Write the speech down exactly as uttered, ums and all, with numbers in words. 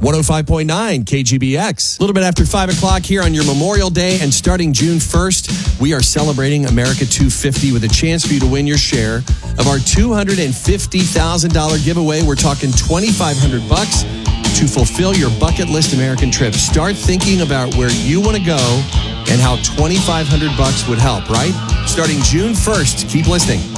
one oh five point nine K G B X. A little bit after five o'clock here on your Memorial Day, and starting June first, we are celebrating America two fifty with a chance for you to win your share of our two hundred fifty thousand dollars giveaway. We're talking twenty-five hundred bucks to fulfill your bucket list American trip. Start thinking about where you want to go and how twenty-five hundred bucks would help, right? Starting June first. Keep listening.